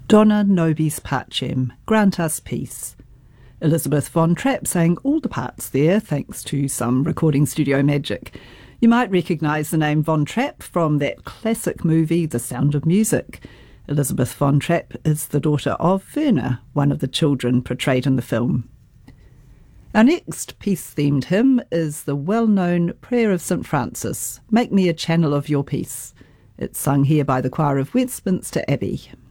Dona nobis pacem, grant us peace. Elizabeth Von Trapp sang all the parts there thanks to some recording studio magic. You might recognise the name Von Trapp from that classic movie The Sound of Music. Elizabeth Von Trapp is the daughter of Werner, one of the children portrayed in the film. Our next peace-themed hymn is the well-known Prayer of St Francis, Make Me a Channel of Your Peace. It's sung here by the choir of Westminster Abbey.